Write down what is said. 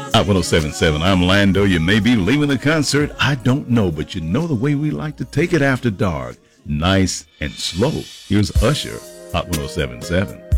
Hot 1077, I'm Lando. You may be leaving the concert. I don't know, but you know the way we like to take it after dark. Nice and slow. Here's Usher, Hot 1077.